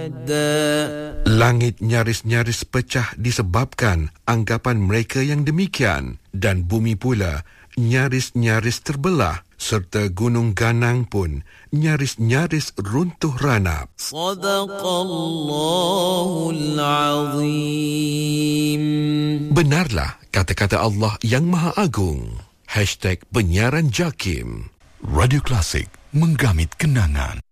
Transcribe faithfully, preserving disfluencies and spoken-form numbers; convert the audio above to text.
Langit nyaris-nyaris pecah disebabkan anggapan mereka yang demikian, dan bumi pula nyaris-nyaris terbelah, serta gunung ganang pun nyaris-nyaris runtuh ranap. Sadaqallahul Azim. Benarlah kata-kata Allah yang Maha Agung. Hashtag penyiaran JAKIM. Radio Klasik, menggamit kenangan.